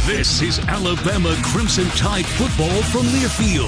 This is Alabama Crimson Tide football from Learfield.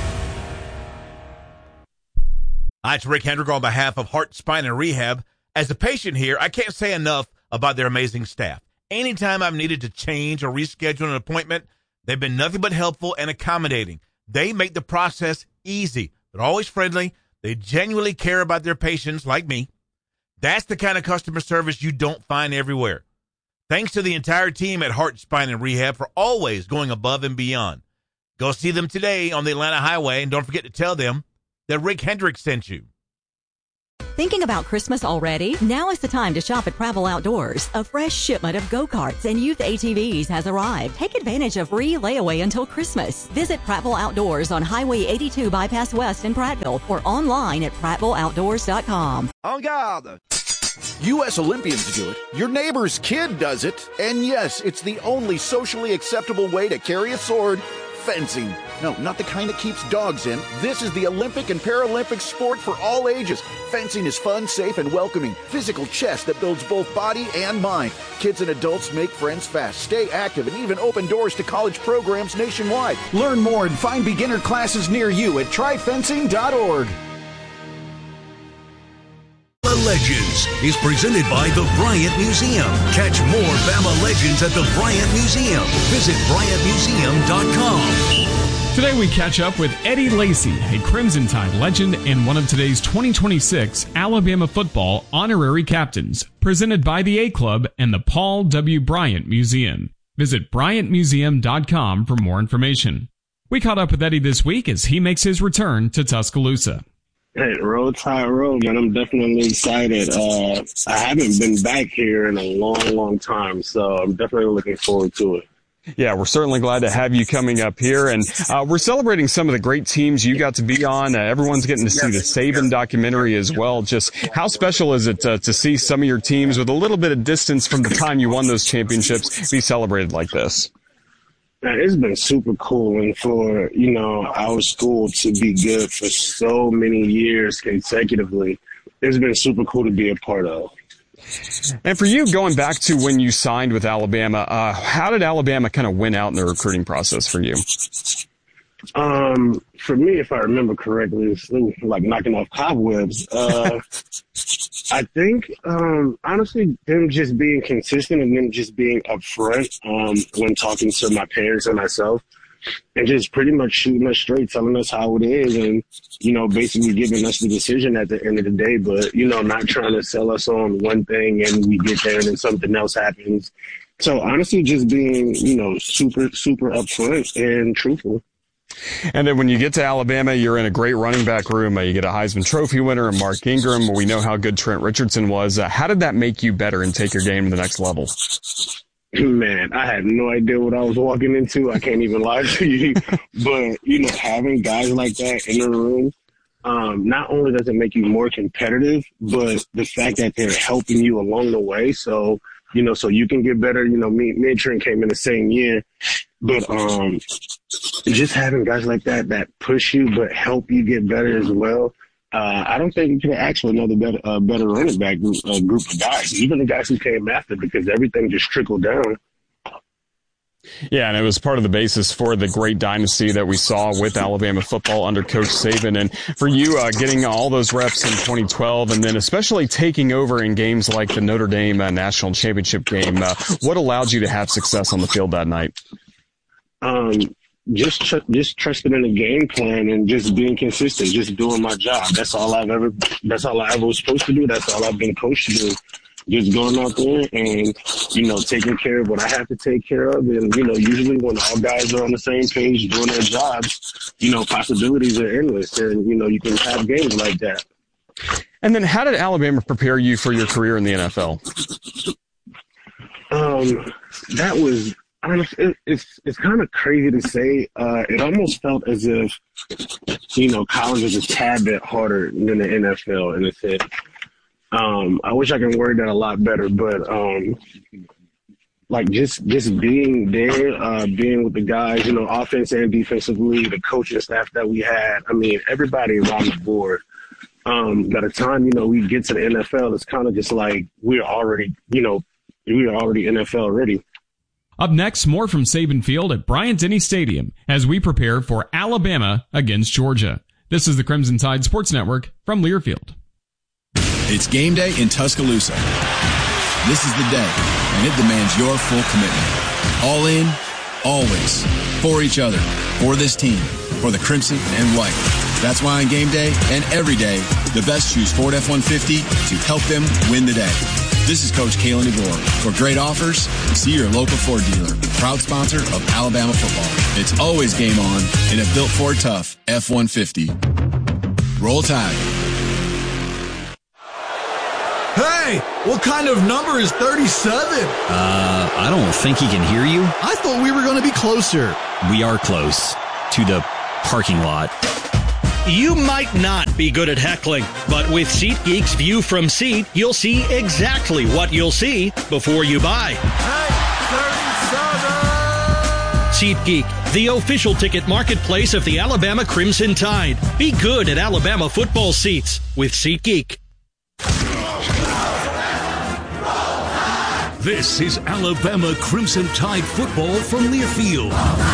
Hi, it's Rick Hendrick on behalf of Heart, Spine, and Rehab. As a patient here, I can't say enough about their amazing staff. Anytime I've needed to change or reschedule an appointment, they've been nothing but helpful and accommodating. They make the process easy. They're always friendly. They genuinely care about their patients like me. That's the kind of customer service you don't find everywhere. Thanks to the entire team at Heart, Spine, and Rehab for always going above and beyond. Go see them today on the Atlanta Highway, and don't forget to tell them that Rick Hendricks sent you. Thinking about Christmas already? Now is the time to shop at Prattville Outdoors. A fresh shipment of go-karts and youth ATVs has arrived. Take advantage of free layaway until Christmas. Visit Prattville Outdoors on Highway 82 Bypass West in Prattville or online at prattvilleoutdoors.com. En garde! U.S. Olympians do it, your neighbor's kid does it, and yes, it's the only socially acceptable way to carry a sword, fencing. No, not the kind that keeps dogs in. This is the Olympic and Paralympic sport for all ages. Fencing is fun, safe, and welcoming. Physical chess that builds both body and mind. Kids and adults make friends fast, stay active, and even open doors to college programs nationwide. Learn more and find beginner classes near you at tryfencing.org. Legends is presented by the Bryant Museum. Catch more Bama legends at the Bryant Museum. Visit BryantMuseum.com. Today we catch up with Eddie Lacy, a Crimson Tide legend and one of today's 2026 Alabama football honorary captains, presented by the A Club and the Paul W. Bryant Museum. Visit BryantMuseum.com for more information. We caught up with Eddie this week as he makes his return to Tuscaloosa. Hey, Roll Tide Roll, man. I'm definitely excited. I haven't been back here in a long, long time, so I'm definitely looking forward to it. Yeah, we're certainly glad to have you coming up here, and we're celebrating some of the great teams you got to be on. Everyone's getting to see the Saban documentary as well. Just how special is it to see some of your teams with a little bit of distance from the time you won those championships be celebrated like this? Man, it's been super cool, and for, our school to be good for so many years consecutively, it's been super cool to be a part of. And for you, going back to when you signed with Alabama, how did Alabama kind of win out in the recruiting process for you? For me, if I remember correctly, it's like knocking off cobwebs. I think, honestly, them just being consistent and them just being upfront when talking to my parents and myself, and just pretty much shooting us straight, telling us how it is, and, basically giving us the decision at the end of the day, but, not trying to sell us on one thing and we get there and then something else happens. So honestly, just being, super, super upfront and truthful. And then when you get to Alabama, you're in a great running back room. You get a Heisman Trophy winner, Mark Ingram. We know how good Trent Richardson was. How did that make you better and take your game to the next level? Man, I had no idea what I was walking into. I can't even lie to you. But, having guys like that in the room, not only does it make you more competitive, but the fact that they're helping you along the way. So, so you can get better. Me and Trent came in the same year. But just having guys like that push you but help you get better as well, I don't think you could ask for another better running back group of guys, even the guys who came after, because everything just trickled down. Yeah, and it was part of the basis for the great dynasty that we saw with Alabama football under Coach Saban. And for you, getting all those reps in 2012 and then especially taking over in games like the Notre Dame national championship game, what allowed you to have success on the field that night? Just trusting in the game plan and just being consistent, just doing my job. That's all I ever was supposed to do. That's all I've been coached to do. Just going out there and, taking care of what I have to take care of. And, usually when all guys are on the same page doing their jobs, possibilities are endless. And, you can have games like that. And then how did Alabama prepare you for your career in the NFL? That was... Honestly, it's kind of crazy to say. It almost felt as if, college was a tad bit harder than the NFL in a sense. I wish I could word that a lot better, but just being there, being with the guys, offense and defensively, the coaching staff that we had. I mean, everybody around the board. By the time we get to the NFL, it's kind of just like we're already NFL ready. Up next, more from Saban Field at Bryant-Denny Stadium as we prepare for Alabama against Georgia. This is the Crimson Tide Sports Network from Learfield. It's game day in Tuscaloosa. This is the day, and it demands your full commitment. All in, always. For each other, for this team, for the Crimson and White. That's why on game day and every day, the best choose Ford F-150 to help them win the day. This is Coach Kalen DeBoer. For great offers, see your local Ford dealer. Proud sponsor of Alabama football. It's always game on in a built Ford Tough F-150. Roll Tide. Hey, what kind of number is 37? I don't think he can hear you. I thought we were going to be closer. We are close to the parking lot. You might not be good at heckling, but with SeatGeek's View from Seat, you'll see exactly what you'll see before you buy. Hey, 37! SeatGeek, the official ticket marketplace of the Alabama Crimson Tide. Be good at Alabama football seats with SeatGeek. This is Alabama Crimson Tide football from Learfield.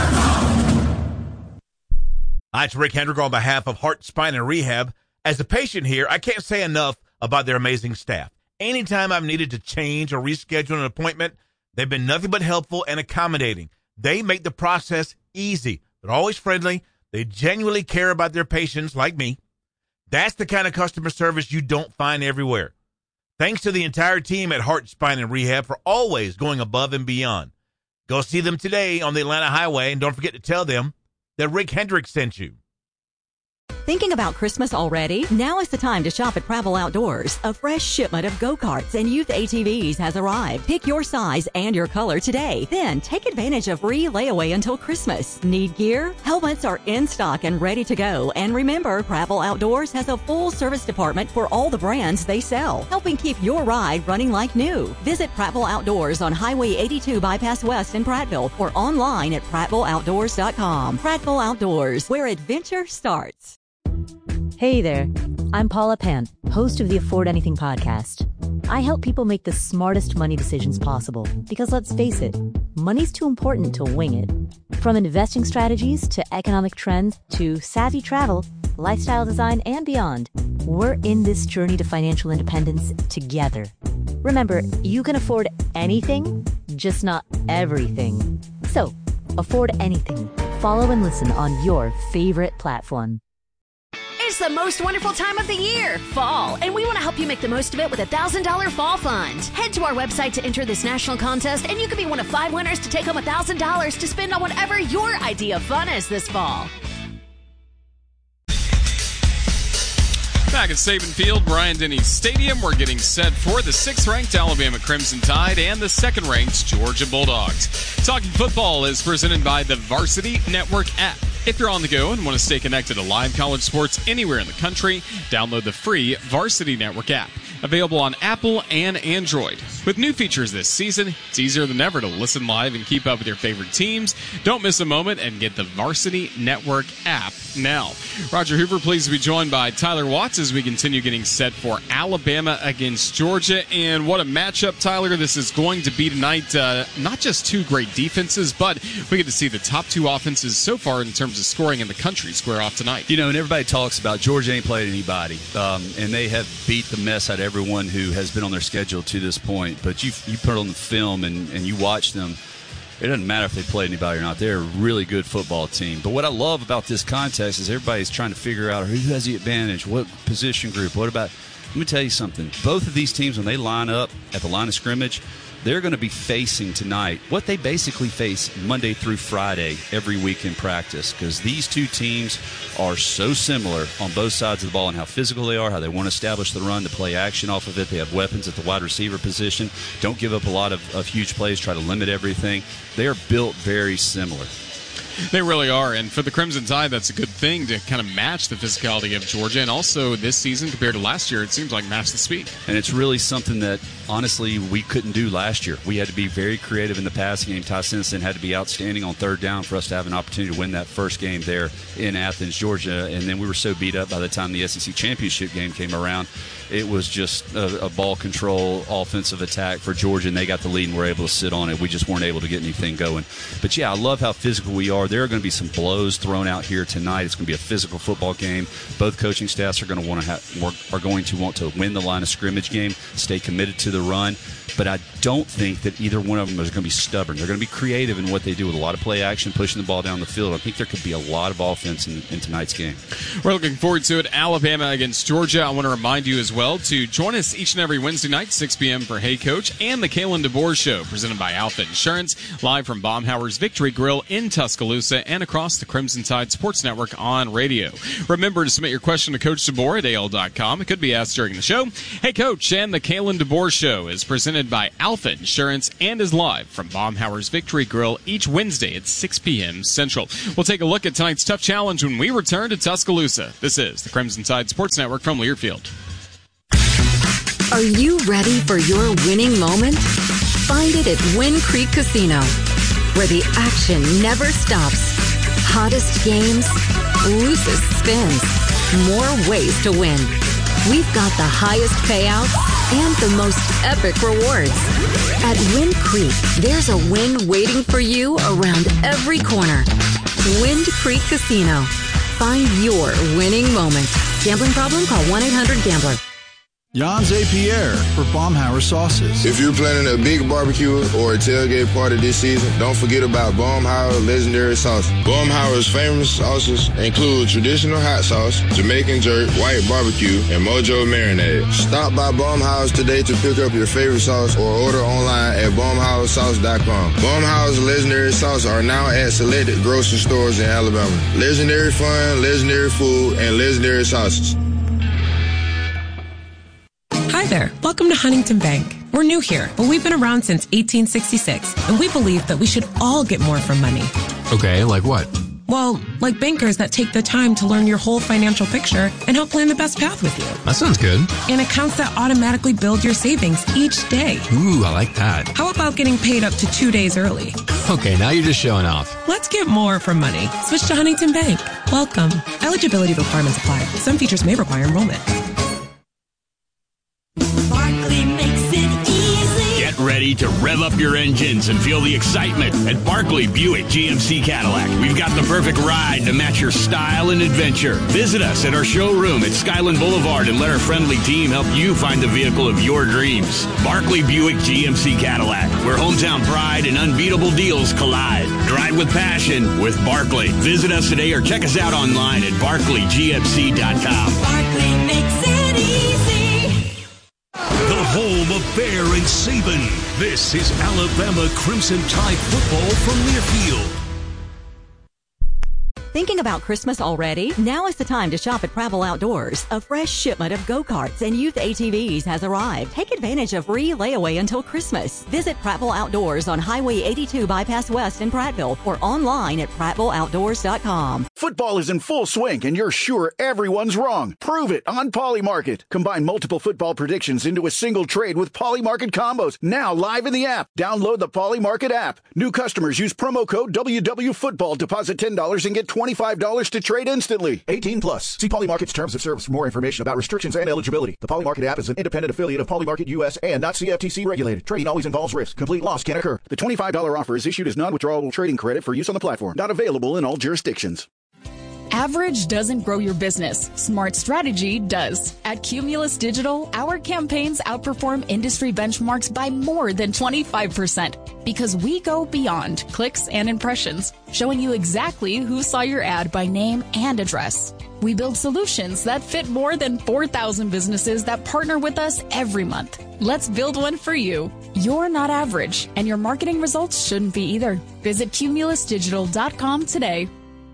Hi, it's Rick Hendrick on behalf of Heart, Spine, and Rehab. As a patient here, I can't say enough about their amazing staff. Anytime I've needed to change or reschedule an appointment, they've been nothing but helpful and accommodating. They make the process easy. They're always friendly. They genuinely care about their patients like me. That's the kind of customer service you don't find everywhere. Thanks to the entire team at Heart, Spine, and Rehab for always going above and beyond. Go see them today on the Atlanta Highway, and don't forget to tell them that Rick Hendrick sent you. Thinking about Christmas already? Now is the time to shop at Prattville Outdoors. A fresh shipment of go-karts and youth ATVs has arrived. Pick your size and your color today. Then take advantage of free layaway until Christmas. Need gear? Helmets are in stock and ready to go. And remember, Prattville Outdoors has a full service department for all the brands they sell, helping keep your ride running like new. Visit Prattville Outdoors on Highway 82 Bypass West in Prattville or online at prattvilleoutdoors.com. Prattville Outdoors, where adventure starts. Hey there, I'm Paula Pant, host of the Afford Anything podcast. I help people make the smartest money decisions possible because let's face it, money's too important to wing it. From investing strategies to economic trends to savvy travel, lifestyle design, and beyond, we're in this journey to financial independence together. Remember, you can afford anything, just not everything. So, afford anything. Follow and listen on your favorite platform. It's the most wonderful time of the year, fall, and we want to help you make the most of it with a $1,000 fall fund. Head to our website to enter this national contest, and you could be one of 5 winners to take home $1,000 to spend on whatever your idea of fun is this fall. Back at Saban Field, Bryant-Denny Stadium, we're getting set for the 6th-ranked Alabama Crimson Tide and the 2nd-ranked Georgia Bulldogs. Talking Football is presented by the Varsity Network app. If you're on the go and want to stay connected to live college sports anywhere in the country, download the free Varsity Network app. Available on Apple and Android. With new features this season, it's easier than ever to listen live and keep up with your favorite teams. Don't miss a moment and get the Varsity Network app now. Roger Hoover, pleased to be joined by Tyler Watts as we continue getting set for Alabama against Georgia. And what a matchup, Tyler, this is going to be tonight. Not just two great defenses, but we get to see the top 2 offenses so far in terms of scoring in the country square off tonight. You know, and everybody talks about Georgia ain't played anybody, and they have beat the mess out of everyone who has been on their schedule to this point. But you put on the film and you watch them. It doesn't matter if they play anybody or not. They're a really good football team. But what I love about this contest is everybody's trying to figure out who has the advantage, what position group, what about – let me tell you something. Both of these teams, when they line up at the line of scrimmage, they're going to be facing tonight what they basically face Monday through Friday every week in practice, because these two teams are so similar on both sides of the ball and how physical they are, how they want to establish the run, to play action off of it. They have weapons at the wide receiver position. Don't give up a lot of huge plays, try to limit everything. They are built very similar. They really are, and for the Crimson Tide, that's a good thing to kind of match the physicality of Georgia, and also this season compared to last year, it seems like match the speed. And it's really something that, honestly, we couldn't do last year. We had to be very creative in the passing game. Ty Simpson had to be outstanding on third down for us to have an opportunity to win that first game there in Athens, Georgia, and then we were so beat up by the time the SEC championship game came around. It was just a ball control offensive attack for Georgia, and they got the lead and were able to sit on it. We just weren't able to get anything going. But, yeah, I love how physical we are. There are going to be some blows thrown out here tonight. It's going to be a physical football game. Both coaching staffs are going to want to win the line of scrimmage game, stay committed to the run. But I don't think that either one of them is going to be stubborn. They're going to be creative in what they do with a lot of play action, pushing the ball down the field. I think there could be a lot of offense in tonight's game. We're looking forward to it. Alabama against Georgia. I want to remind you as well to join us each and every Wednesday night, 6 p.m. for Hey Coach and the Kalen DeBoer Show, presented by Alpha Insurance, live from Baumhower's Victory Grill in Tuscaloosa and across the Crimson Tide Sports Network on radio. Remember to submit your question to Coach DeBoer at AL.com. It could be asked during the show. Hey Coach and the Kalen DeBoer Show is presented by Alpha Insurance and is live from Baumhower's Victory Grill each Wednesday at 6 p.m. Central. We'll take a look at tonight's tough challenge when we return to Tuscaloosa. This is the Crimson Tide Sports Network from Learfield. Are you ready for your winning moment? Find it at Wind Creek Casino, where the action never stops. Hottest games, loosest spins, more ways to win. We've got the highest payouts and the most epic rewards. At Wind Creek, there's a win waiting for you around every corner. Wind Creek Casino. Find your winning moment. Gambling problem? Call 1-800-GAMBLER. Jan Zapier for Baumhauer Sauces. If you're planning a big barbecue or a tailgate party this season, don't forget about Baumhauer legendary sauces. Baumhauer's famous sauces include traditional hot sauce, Jamaican jerk, white barbecue, and Mojo marinade. Stop by Baumhauer's today to pick up your favorite sauce or order online at baumhauersauce.com. Baumhauer's legendary sauces are now at selected grocery stores in Alabama. Legendary fun, legendary food, and legendary sauces. Hi there. Welcome to Huntington Bank. We're new here, but we've been around since 1866, and we believe that we should all get more from money. Okay, like what? Well, like bankers that take the time to learn your whole financial picture and help plan the best path with you. That sounds good. And accounts that automatically build your savings each day. Ooh, I like that. How about getting paid up to 2 days early? Okay, now you're just showing off. Let's get more from money. Switch to Huntington Bank. Welcome. Eligibility requirements apply. Some features may require enrollment. Get ready to rev up your engines and feel the excitement at Barkley Buick GMC Cadillac. We've got the perfect ride to match your style and adventure. Visit us at our showroom at Skyland Boulevard and let our friendly team help you find the vehicle of your dreams. Barkley Buick GMC Cadillac, where hometown pride and unbeatable deals collide. Drive with passion with Barkley. Visit us today or check us out online at barkleygmc.com. Barkley makes it easy. The home of Bear and Saban. This is Alabama Crimson Tide football from Learfield. Thinking about Christmas already? Now is the time to shop at Travel Outdoors. A fresh shipment of go-karts and youth ATVs has arrived. Take advantage of free layaway until Christmas. Visit Prattville Outdoors on Highway 82 Bypass West in Prattville or online at prattvilleoutdoors.com. Football is in full swing and you're sure everyone's wrong. Prove it on Polymarket. Combine multiple football predictions into a single trade with Polymarket combos. Now live in the app. Download the Polymarket app. New customers use promo code WWFootball. Deposit $10 and get $25 to trade instantly. 18 plus. See Polymarket's terms of service for more information about restrictions and eligibility. The Polymarket app is an independent affiliate of Polymarket US and not CFTC regulated. Trading always involves risk. Complete loss can occur. The $25 offer is issued as non-withdrawable trading credit for use on the platform. Not available in all jurisdictions. Average doesn't grow your business. Smart strategy does. At Cumulus Digital, our campaigns outperform industry benchmarks by more than 25% because we go beyond clicks and impressions, showing you exactly who saw your ad by name and address. We build solutions that fit more than 4,000 businesses that partner with us every month. Let's build one for you. You're not average, and your marketing results shouldn't be either. Visit cumulusdigital.com today.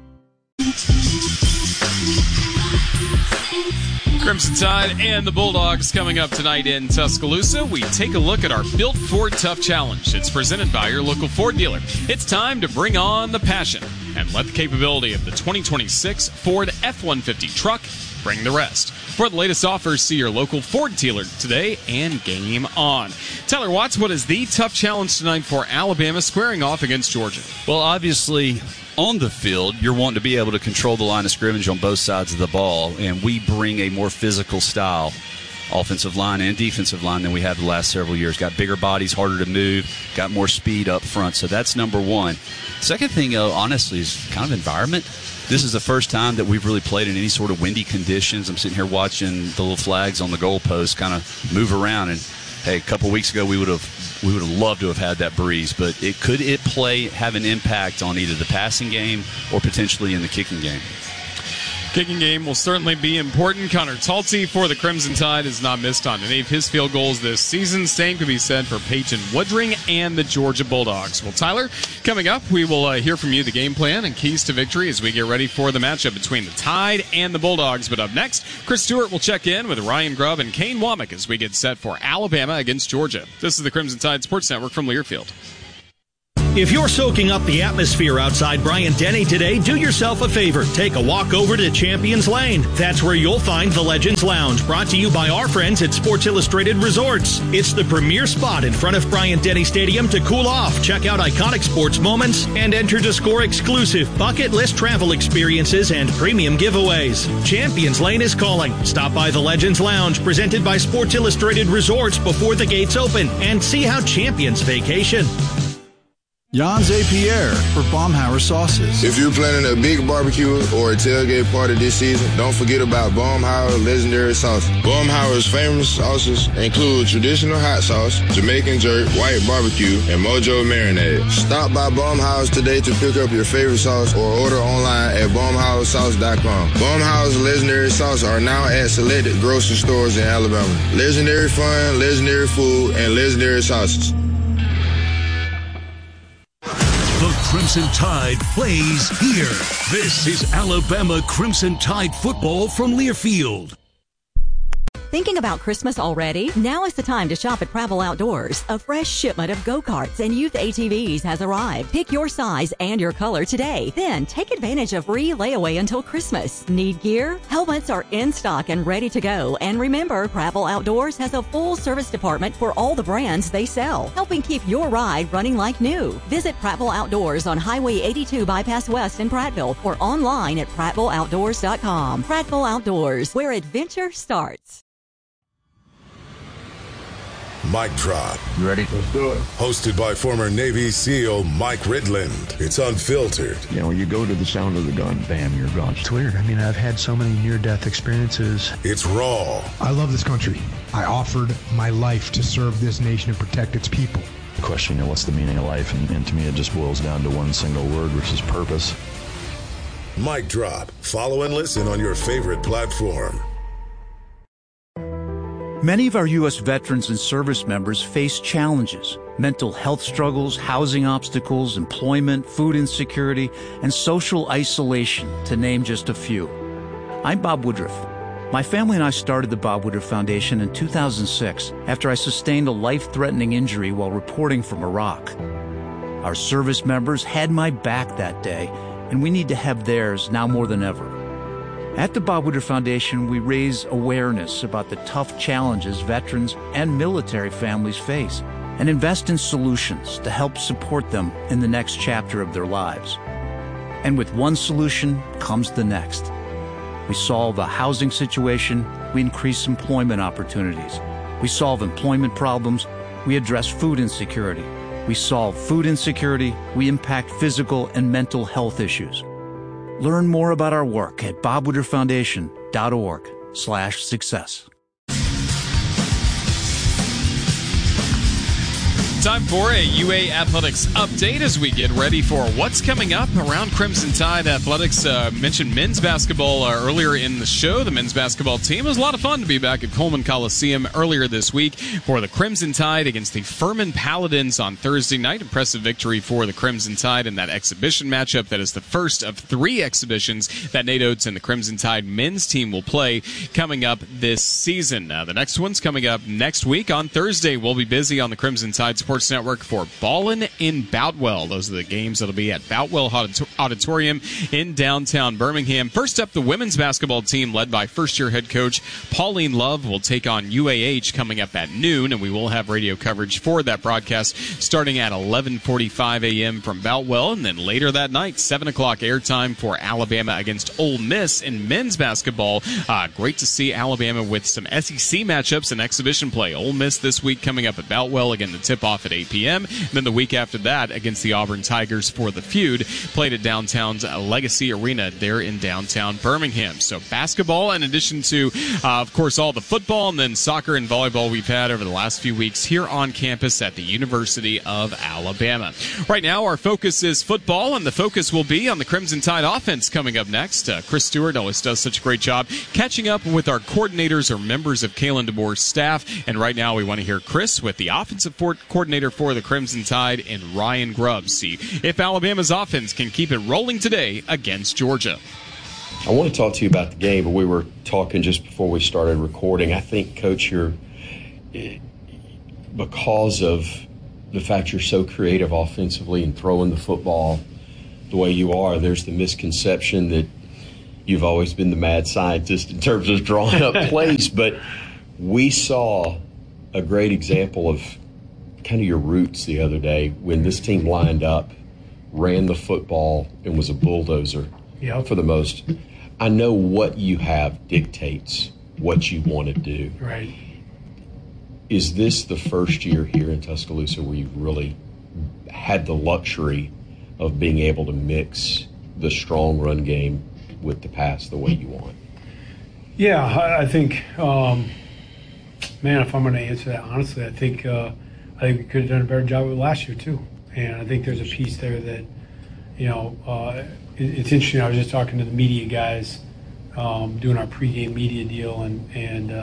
Crimson Tide and the Bulldogs coming up tonight in Tuscaloosa. We take a look at our Built Ford Tough Challenge. It's presented by your local Ford dealer. It's time to bring on the passion. and let the capability of the 2026 Ford F-150 truck bring the rest. For the latest offers, see your local Ford dealer today and game on. Tyler Watts, what is the tough challenge tonight for Alabama squaring off against Georgia? Well, obviously, on the field, you're wanting to be able to control the line of scrimmage on both sides of the ball, and we bring a more physical style, offensive line and defensive line, than we have the last several years. Got bigger bodies, harder to move, got more speed up front, so that's number one. Second thing, honestly, is kind of environment. This is the first time that we've really played in any sort of windy conditions. I'm sitting here watching the little flags on the goalpost kind of move around, and hey, a couple weeks ago we would have loved to have had that breeze, but could it have an impact on either the passing game or potentially in the kicking game? Kicking game will certainly be important. Connor Talty for the Crimson Tide has not missed on any of his field goals this season. Same could be said for Peyton Woodring and the Georgia Bulldogs. Well, Tyler, coming up, we will hear from you the game plan and keys to victory as we get ready for the matchup between the Tide and the Bulldogs. But up next, Chris Stewart will check in with Ryan Grubb and Kane Womack as we get set for Alabama against Georgia. This is the Crimson Tide Sports Network from Learfield. If you're soaking up the atmosphere outside Bryant-Denny today, do yourself a favor. Take a walk over to Champions Lane. That's where you'll find the Legends Lounge, brought to you by our friends at Sports Illustrated Resorts. It's the premier spot in front of Bryant-Denny Stadium to cool off, check out iconic sports moments, and enter to score exclusive bucket list travel experiences and premium giveaways. Champions Lane is calling. Stop by the Legends Lounge, presented by Sports Illustrated Resorts, before the gates open, and see how champions vacation. Jan Zapier for Baumhauer sauces. If you're planning a big barbecue or a tailgate party this season, don't forget about Baumhauer legendary sauces. Baumhauer's famous sauces include traditional hot sauce, Jamaican jerk, white barbecue, and Mojo marinade. Stop by Baumhauer's today to pick up your favorite sauce or order online at baumhauersauce.com. Baumhauer's legendary sauces are now at selected grocery stores in Alabama. Legendary fun, legendary food, and legendary sauces. The Crimson Tide plays here. This is Alabama Crimson Tide football from Learfield. Thinking about Christmas already? Now is the time to shop at Travel Outdoors. A fresh shipment of go-karts and youth ATVs has arrived. Pick your size and your color today. Then take advantage of free layaway until Christmas. Need gear? Helmets are in stock and ready to go. And remember, Travel Outdoors has a full service department for all the brands they sell, helping keep your ride running like new. Visit Prattville Outdoors on Highway 82 Bypass West in Prattville or online at prattvilleoutdoors.com. Prattville Outdoors, where adventure starts. Mic Drop. You ready? Let's do it. Hosted by former Navy SEAL Mike Ridland. It's unfiltered. You know, when you go to the sound of the gun, bam, you're gone. It's weird. I mean, I've had so many near-death experiences. It's raw. I love this country. I offered my life to serve this nation and protect its people. The question, you know, what's the meaning of life? And to me, it just boils down to one single word, which is purpose. Mic Drop. Follow and listen on your favorite platform. Many of our U.S. veterans and service members face challenges: mental health struggles, housing obstacles, employment, food insecurity, and social isolation, to name just a few. I'm Bob Woodruff. My family and I started the Bob Woodruff Foundation in 2006 after I sustained a life-threatening injury while reporting from Iraq. Our service members had my back that day, and we need to have theirs now more than ever. At the Bob Woodruff Foundation, we raise awareness about the tough challenges veterans and military families face and invest in solutions to help support them in the next chapter of their lives. And with one solution comes the next. We solve a housing situation, we increase employment opportunities. We solve employment problems, we address food insecurity. We solve food insecurity, we impact physical and mental health issues. Learn more about our work at bobwoodrufffoundation.org/success. Time for a UA Athletics update as we get ready for what's coming up around Crimson Tide Athletics. Mentioned men's basketball earlier in the show. The men's basketball team. It was a lot of fun to be back at Coleman Coliseum earlier this week for the Crimson Tide against the Furman Paladins on Thursday night. Impressive victory for the Crimson Tide in that exhibition matchup. That is the first of 3 exhibitions that Nate Oates and the Crimson Tide men's team will play coming up this season. The next one's coming up next week on Thursday. We'll be busy on the Crimson Tide Sports Sports Network for Ballin' in Boutwell. Those are the games that'll be at Boutwell Auditorium in downtown Birmingham. First up, the women's basketball team led by first-year head coach Pauline Love will take on UAH coming up at noon, and we will have radio coverage for that broadcast starting at 11:45 a.m. from Boutwell, and then later that night, 7 o'clock airtime for Alabama against Ole Miss in men's basketball. Great to see Alabama with some SEC matchups and exhibition play. Ole Miss this week coming up at Boutwell. Again, the tip-off at 8 p.m. And then the week after that against the Auburn Tigers for the feud, played at downtown's Legacy Arena there in downtown Birmingham. So basketball, in addition to, of course, all the football and then soccer and volleyball we've had over the last few weeks here on campus at the University of Alabama. Right now, our focus is football, and the focus will be on the Crimson Tide offense coming up next. Chris Stewart always does such a great job catching up with our coordinators or members of Kalen DeBoer's staff, and right now we want to hear Chris with the offensive coordinator for the Crimson Tide and Ryan Grubbs. See if Alabama's offense can keep it rolling today against Georgia. I want to talk to you about the game, but we were talking just before we started recording. I think, Coach, you're, because of the fact you're so creative offensively and throwing the football the way you are, there's the misconception that you've always been the mad scientist in terms of drawing up plays. But we saw a great example of kind of your roots the other day when this team lined up, ran the football, and was a bulldozer for the most. I know what you have dictates what you want to do. Right. Is this the first year here in Tuscaloosa where you've really had the luxury of being able to mix the strong run game with the pass the way you want? Yeah, I think, if I'm going to answer that honestly, I think we could have done a better job of it last year too. And I think there's a piece there that, it's interesting. I was just talking to the media guys doing our pregame media deal, and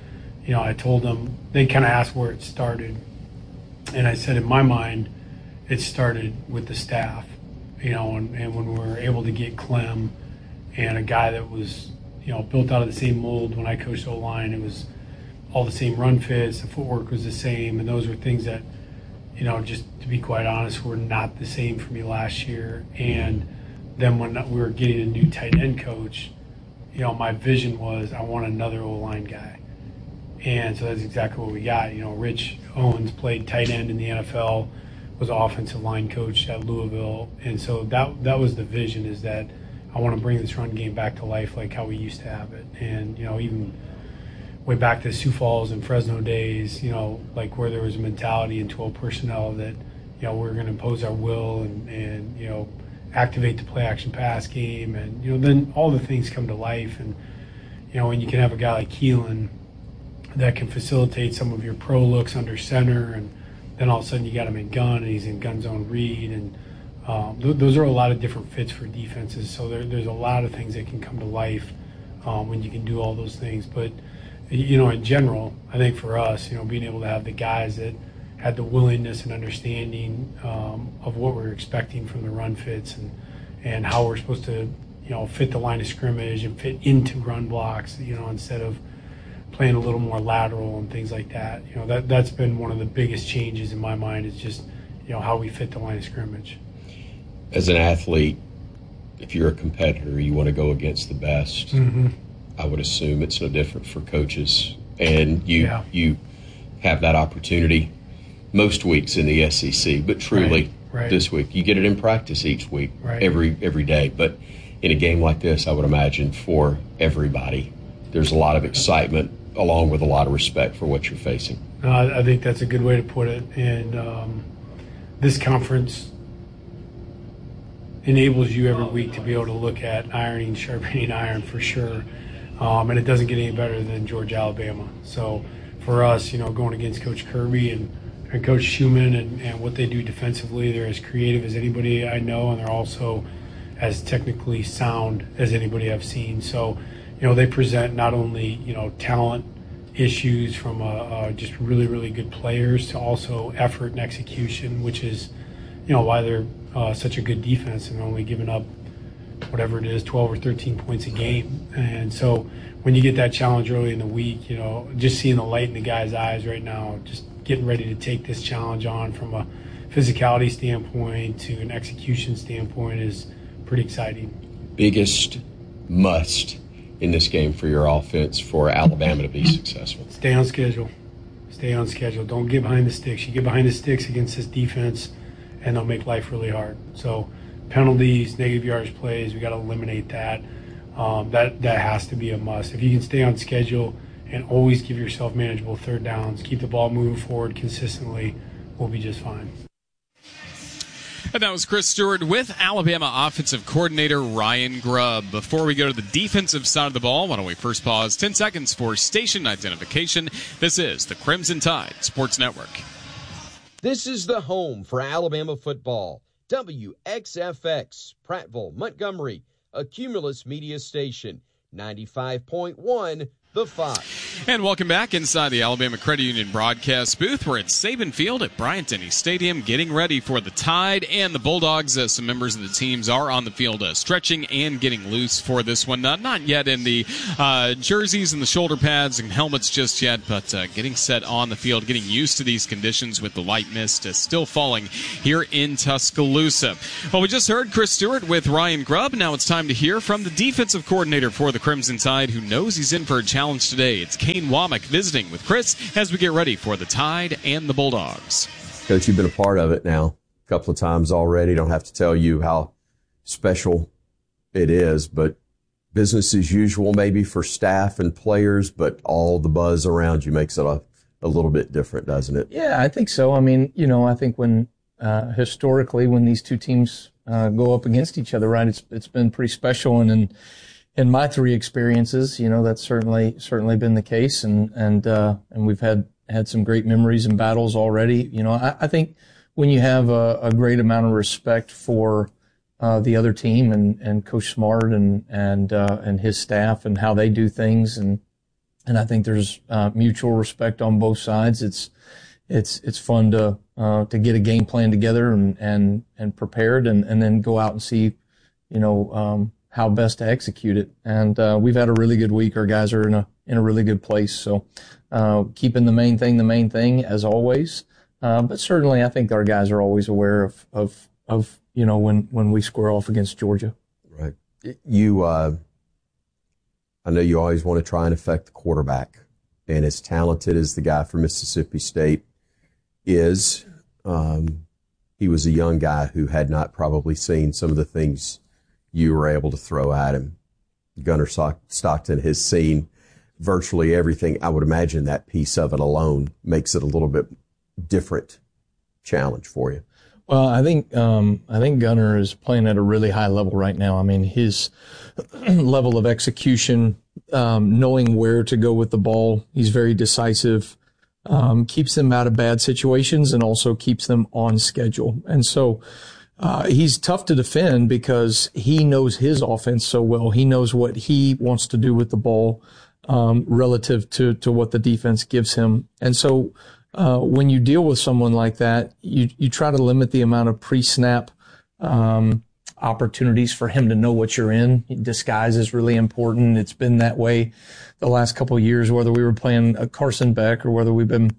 I told them, they kind of asked where it started. And I said, in my mind, it started with the staff, and when we were able to get Clem and a guy that was, built out of the same mold. When I coached O-line, it was all the same run fits, the footwork was the same, and those were things that, just to be quite honest, were not the same for me last year. And then when we were getting a new tight end coach, my vision was I want another O-line guy. And so that's exactly what we got. Rich Owens played tight end in the NFL, was offensive line coach at Louisville. And so that was the vision, is that I want to bring this run game back to life like how we used to have it. And, even way back to Sioux Falls and Fresno days, like where there was a mentality in 12 personnel that, we're going to impose our will and activate the play action pass game. And, then all the things come to life. And, when you can have a guy like Keelan that can facilitate some of your pro looks under center, and then all of a sudden you got him in gun and he's in gun zone read, and those are a lot of different fits for defenses. So there's a lot of things that can come to life when you can do all those things. But in general, I think for us, being able to have the guys that had the willingness and understanding of what we're expecting from the run fits and how we're supposed to fit the line of scrimmage and fit into run blocks, instead of playing a little more lateral and things like that. That's been one of the biggest changes in my mind, is just, how we fit the line of scrimmage. As an athlete, if you're a competitor, you want to go against the best. Mm-hmm. I would assume it's no different for coaches. And you have that opportunity most weeks in the SEC, but truly this week. You get it in practice each week, every day. But in a game like this, I would imagine for everybody, there's a lot of excitement along with a lot of respect for what you're facing. I think that's a good way to put it. And this conference enables you every week to be able to look at ironing, sharpening iron for sure. And it doesn't get any better than Georgia, Alabama. So for us, going against Coach Kirby and Coach Schumann and what they do defensively, they're as creative as anybody I know, and they're also as technically sound as anybody I've seen. So, they present not only, talent issues from just really, really good players to also effort and execution, which is, why they're such a good defense and only giving up whatever it is, 12 or 13 points a game. And so when you get that challenge early in the week, just seeing the light in the guy's eyes right now just getting ready to take this challenge on from a physicality standpoint to an execution standpoint is pretty exciting. Biggest must in this game for your offense for Alabama to be successful? Stay on schedule. Stay on schedule. Don't get behind the sticks. You get behind the sticks against this defense, and they'll make life really hard. So penalties, negative yardage plays, we got to eliminate that. That has to be a must. If you can stay on schedule and always give yourself manageable third downs, keep the ball moving forward consistently, we'll be just fine. And that was Chris Stewart with Alabama offensive coordinator Ryan Grubb. Before we go to the defensive side of the ball, why don't we first pause 10 seconds for station identification. This is the Crimson Tide Sports Network. This is the home for Alabama football. WXFX, Prattville, Montgomery, a Cumulus media station, 95.1 The Fox. And welcome back inside the Alabama Credit Union broadcast booth. We're at Saban Field at Bryant-Denny Stadium getting ready for the Tide and the Bulldogs. Some members of the teams are on the field stretching and getting loose for this one. Not yet in the jerseys and the shoulder pads and helmets just yet, but getting set on the field, getting used to these conditions with the light mist still falling here in Tuscaloosa. Well, we just heard Chris Stewart with Ryan Grubb. Now it's time to hear from the defensive coordinator for the Crimson Tide, who knows he's in for a challenge today. It's Kane Womack visiting with Chris as we get ready for the Tide and the Bulldogs. Coach, you've been a part of it now a couple of times already. Don't have to tell you how special it is, but business as usual maybe for staff and players, but all the buzz around you makes it a little bit different, doesn't it? Yeah, I think so. I mean, I think when historically when these two teams go up against each other, right, it's been pretty special. And in my three experiences, that's certainly been the case, and we've had some great memories and battles already. I think when you have a great amount of respect for the other team and Coach Smart and his staff and how they do things, and I think there's mutual respect on both sides. It's fun to get a game plan together and prepared and then go out and see, how best to execute it. And we've had a really good week. Our guys are in a really good place. So keeping the main thing as always. But certainly I think our guys are always aware of when we square off against Georgia. Right. I know you always want to try and affect the quarterback. And as talented as the guy from Mississippi State is, he was a young guy who had not probably seen some of the things you were able to throw at him. Gunnar Stockton has seen virtually everything. I would imagine that piece of it alone makes it a little bit different challenge for you. Well, I think Gunnar is playing at a really high level right now. I mean, his level of execution, knowing where to go with the ball, he's very decisive, keeps them out of bad situations and also keeps them on schedule. And so he's tough to defend because he knows his offense so well. He knows what he wants to do with the ball relative to what the defense gives him. And so when you deal with someone like that, you try to limit the amount of pre-snap opportunities for him to know what you're in. Disguise is really important. It's been that way the last couple of years, whether we were playing Carson Beck or whether we've been,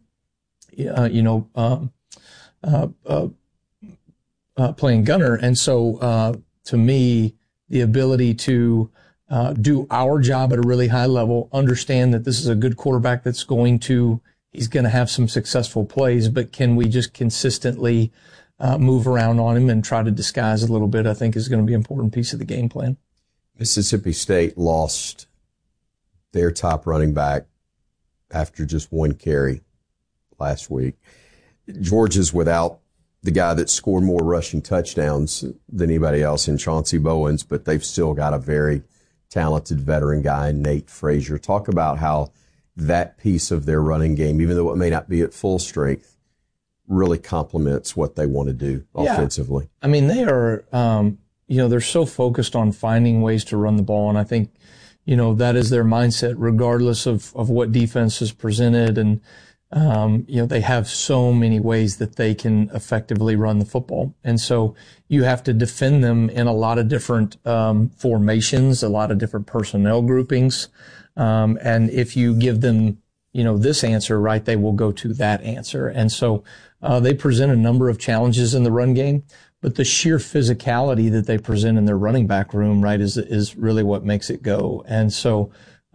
playing Gunnar. And so, to me, the ability to do our job at a really high level, understand that this is a good quarterback he's going to have some successful plays, but can we just consistently move around on him and try to disguise a little bit, I think is going to be an important piece of the game plan. Mississippi State lost their top running back after just one carry last week. Georgia's without the guy that scored more rushing touchdowns than anybody else in Chauncey Bowens, but they've still got a very talented veteran guy, Nate Frazier. Talk about how that piece of their running game, even though it may not be at full strength, really complements what they want to do offensively. I mean, they are, they're so focused on finding ways to run the ball, and I think, that is their mindset regardless of what defense is presented. And, they have so many ways that they can effectively run the football. And so you have to defend them in a lot of different formations, a lot of different personnel groupings. And if you give them this answer, right, they will go to that answer. And so they present a number of challenges in the run game, but the sheer physicality that they present in their running back room, right, is really what makes it go. And so,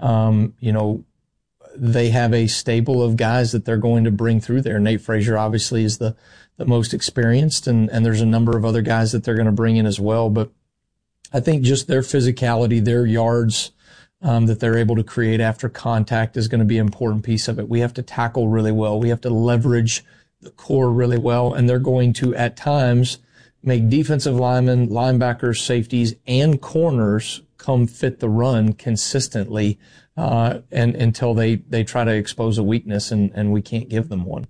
they have a stable of guys that they're going to bring through there. Nate Frazier obviously is the most experienced, and there's a number of other guys that they're going to bring in as well. But I think just their physicality, their yards that they're able to create after contact is going to be an important piece of it. We have to tackle really well. We have to leverage the core really well, and they're going to, at times, make defensive linemen, linebackers, safeties, and corners come fit the run consistently and until they try to expose a weakness, and we can't give them one.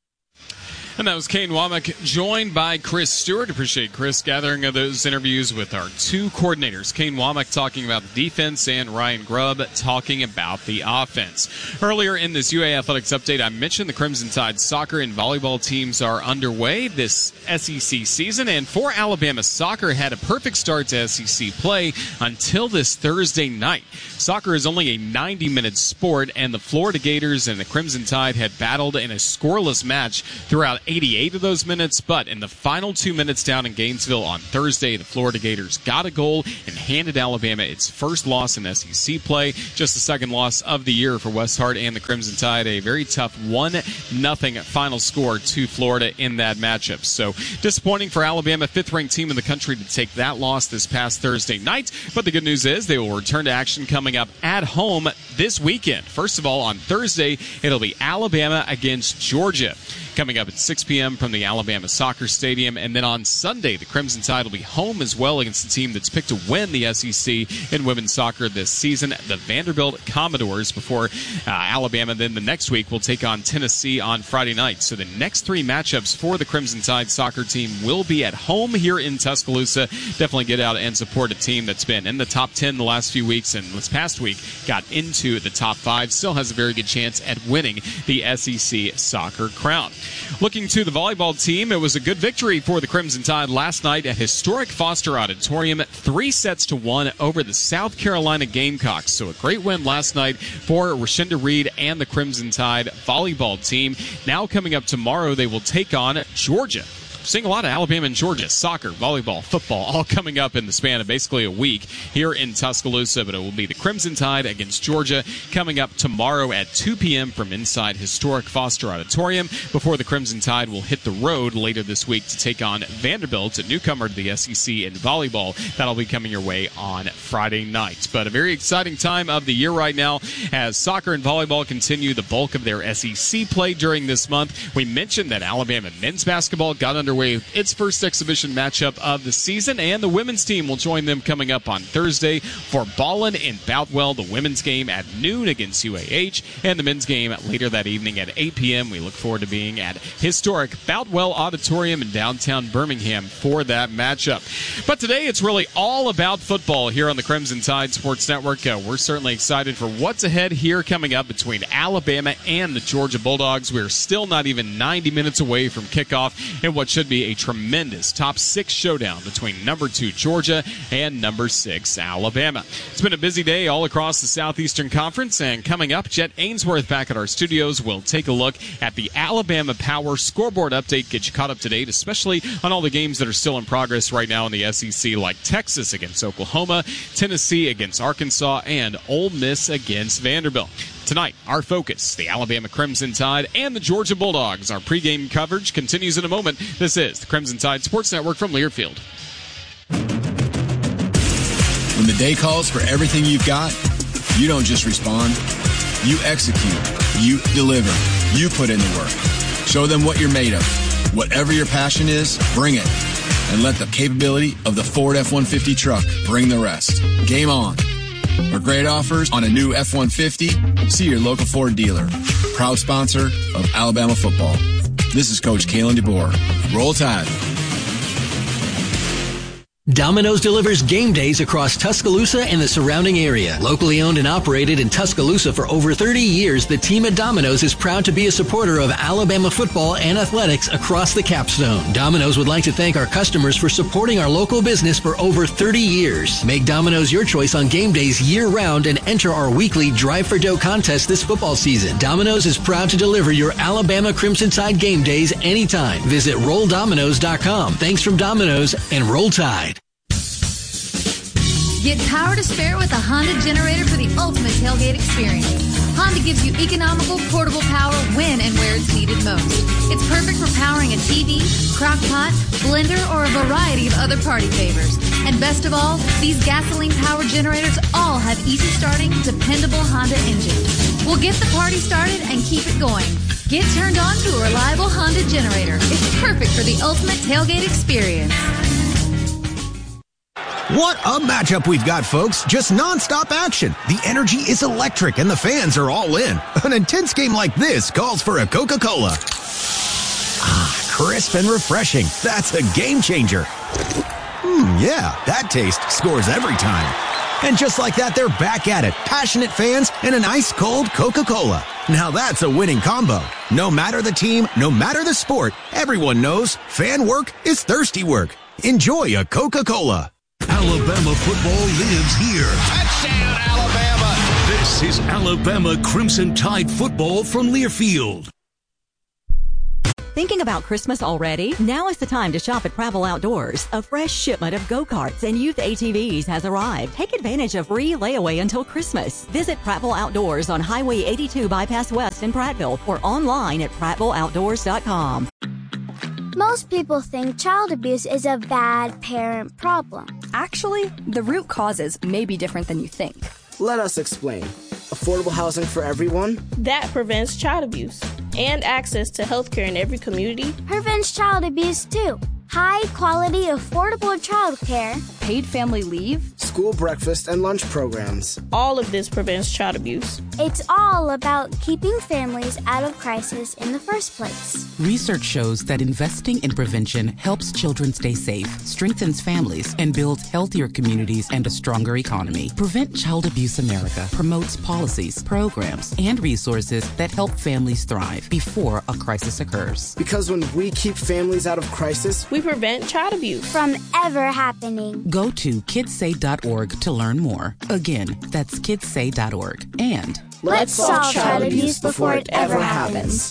And that was Kane Womack, joined by Chris Stewart. Appreciate Chris gathering those interviews with our two coordinators. Kane Womack talking about the defense and Ryan Grubb talking about the offense. Earlier in this UA Athletics update, I mentioned the Crimson Tide soccer and volleyball teams are underway this SEC season. And for Alabama, soccer had a perfect start to SEC play until this Thursday night. Soccer is only a 90-minute sport, and the Florida Gators and the Crimson Tide had battled in a scoreless match throughout 88 of those minutes, but in the final 2 minutes down in Gainesville on Thursday, the Florida Gators got a goal and handed Alabama its first loss in SEC play, just the second loss of the year for West Hart and the Crimson Tide. A very tough 1-0 final score to Florida in that matchup. So disappointing for Alabama, fifth-ranked team in the country, to take that loss this past Thursday night. But the good news is they will return to action coming up at home this weekend. First of all, on Thursday, it'll be Alabama against Georgia, coming up at 6 p.m. from the Alabama Soccer Stadium. And then on Sunday, the Crimson Tide will be home as well against the team that's picked to win the SEC in women's soccer this season, the Vanderbilt Commodores, before Alabama then the next week will take on Tennessee on Friday night. So the next three matchups for the Crimson Tide soccer team will be at home here in Tuscaloosa. Definitely get out and support a team that's been in the top 10 the last few weeks, and this past week got into the top 5. Still has a very good chance at winning the SEC soccer crown. Looking to the volleyball team, it was a good victory for the Crimson Tide last night at historic Foster Auditorium, 3-1 over the South Carolina Gamecocks. So a great win last night for Rashinda Reed and the Crimson Tide volleyball team. Now coming up tomorrow, they will take on Georgia. Seeing a lot of Alabama and Georgia soccer, volleyball, football, all coming up in the span of basically a week here in Tuscaloosa. But it will be the Crimson Tide against Georgia coming up tomorrow at 2 p.m. from inside historic Foster Auditorium, before the Crimson Tide will hit the road later this week to take on Vanderbilt, a newcomer to the SEC in volleyball. That'll be coming your way on Friday night. But a very exciting time of the year right now as soccer and volleyball continue the bulk of their SEC play during this month. We mentioned that Alabama men's basketball got underway with its first exhibition matchup of the season, and the women's team will join them coming up on Thursday for Ballin in Boutwell, the women's game at noon against UAH, and the men's game later that evening at 8 p.m. We look forward to being at historic Boutwell Auditorium in downtown Birmingham for that matchup. But today it's really all about football here on the Crimson Tide Sports Network. We're certainly excited for what's ahead here coming up between Alabama and the Georgia Bulldogs. We're still not even 90 minutes away from kickoff in what should be a tremendous top 6 showdown between number 2 Georgia and number 6 Alabama. It's been a busy day all across the Southeastern Conference, and coming up, Jet Ainsworth back at our studios will take a look at the Alabama Power scoreboard update, get you caught up to date, especially on all the games that are still in progress right now in the SEC, like Texas against Oklahoma, Tennessee against Arkansas, and Ole Miss against Vanderbilt. Tonight, our focus, the Alabama Crimson Tide and the Georgia Bulldogs. Our pregame coverage continues in a moment. This is the Crimson Tide Sports Network from Learfield. When the day calls for everything you've got, you don't just respond. You execute. You deliver. You put in the work. Show them what you're made of. Whatever your passion is, bring it. And let the capability of the Ford F-150 truck bring the rest. Game on. For great offers on a new F-150, see your local Ford dealer. Proud sponsor of Alabama football. This is Coach Kalen DeBoer. Roll Tide. Domino's delivers game days across Tuscaloosa and the surrounding area. Locally owned and operated in Tuscaloosa for over 30 years, the team at Domino's is proud to be a supporter of Alabama football and athletics across the Capstone. Domino's would like to thank our customers for supporting our local business for over 30 years. Make Domino's your choice on game days year-round and enter our weekly Drive for Dough contest this football season. Domino's is proud to deliver your Alabama Crimson Tide game days anytime. Visit RollDominoes.com. Thanks from Domino's and Roll Tide. Get power to spare with a Honda generator for the ultimate tailgate experience. Honda gives you economical, portable power when and where it's needed most. It's perfect for powering a TV, crock pot, blender, or a variety of other party favors. And best of all, these gasoline-powered generators all have easy-starting, dependable Honda engines. We'll get the party started and keep it going. Get turned on to a reliable Honda generator. It's perfect for the ultimate tailgate experience. What a matchup we've got, folks. Just nonstop action. The energy is electric and the fans are all in. An intense game like this calls for a Coca-Cola. Ah, crisp and refreshing. That's a game changer. Yeah, that taste scores every time. And just like that, they're back at it. Passionate fans and an ice-cold Coca-Cola. Now that's a winning combo. No matter the team, no matter the sport, everyone knows fan work is thirsty work. Enjoy a Coca-Cola. Alabama football lives here. Touchdown, Alabama! This is Alabama Crimson Tide football from Learfield. Thinking about Christmas already? Now is the time to shop at Prattville Outdoors. A fresh shipment of go-karts and youth ATVs has arrived. Take advantage of free layaway until Christmas. Visit Prattville Outdoors on Highway 82 Bypass West in Prattville or online at prattvilleoutdoors.com. Most people think child abuse is a bad parent problem. Actually, the root causes may be different than you think. Let us explain. Affordable housing for everyone? That prevents child abuse. And access to health care in every community. Prevents child abuse too. High quality, affordable child care. Paid family leave. School breakfast and lunch programs. All of this prevents child abuse. It's all about keeping families out of crisis in the first place. Research shows that investing in prevention helps children stay safe, strengthens families, and builds healthier communities and a stronger economy. Prevent Child Abuse America promotes policies, programs, and resources that help families thrive before a crisis occurs. Because when we keep families out of crisis, we prevent child abuse from ever happening. Go to kidssay.org to learn more. Again, that's kidssay.org. And let's solve child abuse before it ever happens.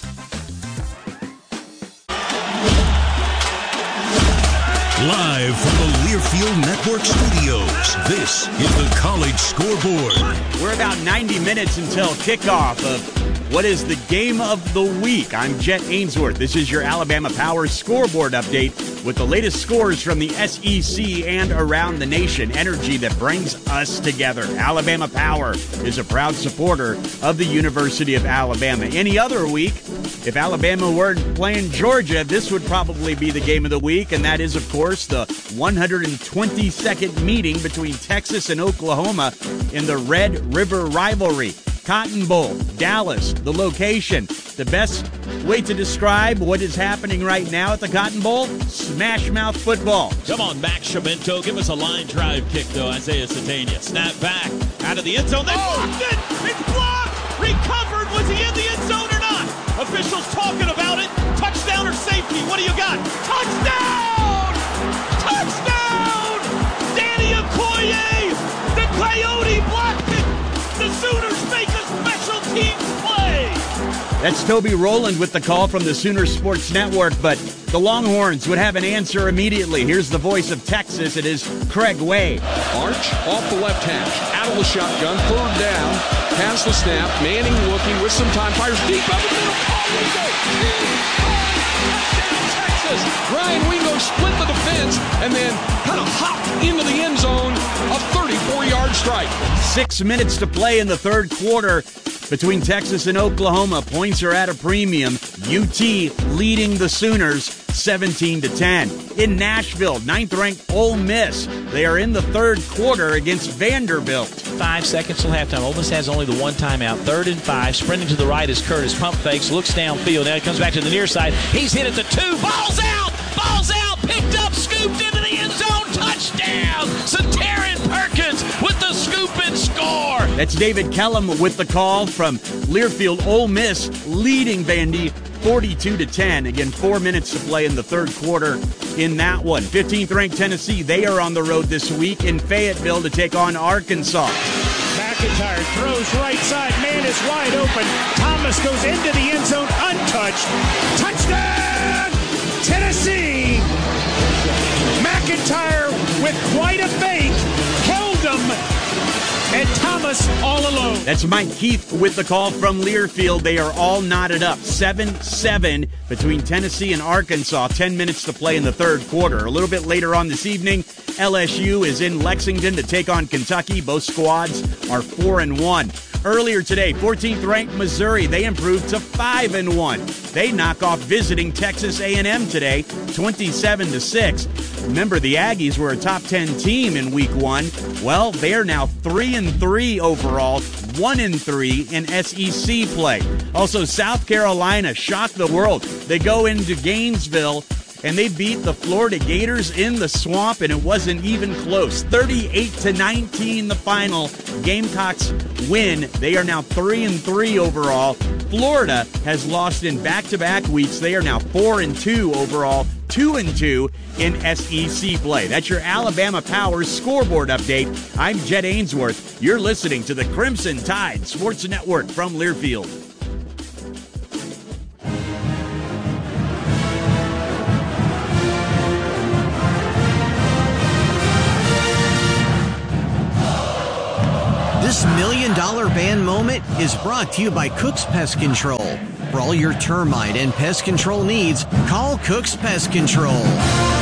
Live from the Learfield Network studios, this is the College Scoreboard. We're about 90 minutes until kickoff of what is the game of the week. I'm Jet Ainsworth. This is your Alabama Power Scoreboard update with the latest scores from the SEC and around the nation. Energy that brings us together. Alabama Power is a proud supporter of the University of Alabama. Any other week, if Alabama weren't playing Georgia, this would probably be the game of the week, and that is, of course, the 122nd meeting between Texas and Oklahoma in the Red River rivalry. Cotton Bowl, Dallas, the location. The best way to describe what is happening right now at the Cotton Bowl? Smash mouth football. Come on, Max Shabento. Give us a line drive kick, though, Isaiah Satania. Snap back out of the end zone. They blocked it! It's blocked! Recovered! Was he in the end zone or not? Officials talking about it. Touchdown or safety? What do you got? Touchdown! Touchdown! Danny Okoye! The Coyote blocked it! The Sooners make a special teams play! That's Toby Rowland with the call from the Sooner Sports Network, but the Longhorns would have an answer immediately. Here's the voice of Texas. It is Craig Way. Arch off the left hash, out of the shotgun, third down, has the snap, Manning looking with some time, fires deep up the middle. Oh, Wingo! Touchdown, Texas! Ryan Wingo split the defense and then kind of hopped into the end zone, a 34-yard strike. 6 minutes to play in the third quarter between Texas and Oklahoma. Points are at a premium. UT leading the Sooners 17-10. In Nashville, 9th-ranked Ole Miss. They are in the third quarter against Vanderbilt. 5 seconds till halftime. Ole Miss has only the one timeout. 3rd and 5. Sprinting to the right is Curtis. Pump fakes. Looks downfield. Now he comes back to the near side. He's hit at the 2. Ball's out! Ball's out! Picked up. Scooped into the end zone. Touchdown! touchdown! Taryn Perkins with the scoop and score! That's David Kellum with the call from Learfield. Ole Miss leading Vandy 42-10. Again, 4 minutes to play in the third quarter in that one. 15th ranked Tennessee, they are on the road this week in Fayetteville to take on Arkansas. McIntyre throws right side, man is wide open. Thomas goes into the end zone untouched. Touchdown, Tennessee! McIntyre with quite a fake held him, and Thomas all alone. That's Mike Keith with the call from Learfield. They are all knotted up. 7-7 between Tennessee and Arkansas. 10 minutes to play in the third quarter. A little bit later on this evening, LSU is in Lexington to take on Kentucky. Both squads are 4-1. Earlier today, 14th ranked Missouri, they improved to 5-1. They knock off visiting Texas A&M today, 27-6. Remember, the Aggies were a top 10 team in week 1. Well, they are now 3-3 overall, 1-3 in SEC play. Also, South Carolina shocked the world. They go into Gainesville and they beat the Florida Gators in the swamp, and it wasn't even close. 38-19 the final. Gamecocks win. They are now 3-3 overall. Florida has lost in back-to-back weeks. They are now 4-2 overall, 2-2 in SEC play. That's your Alabama Power scoreboard update. I'm Jed Ainsworth. You're listening to the Crimson Tide Sports Network from Learfield. This $1 million band moment is brought to you by Cook's Pest Control. For all your termite and pest control needs, call Cook's Pest Control.